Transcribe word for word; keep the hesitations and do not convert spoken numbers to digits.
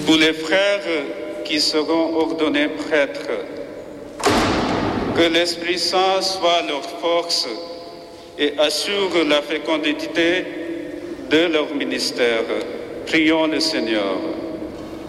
Pour les frères qui seront ordonnés prêtres, que l'Esprit Saint soit leur force et assure la fécondité de leur ministère. Prions le Seigneur.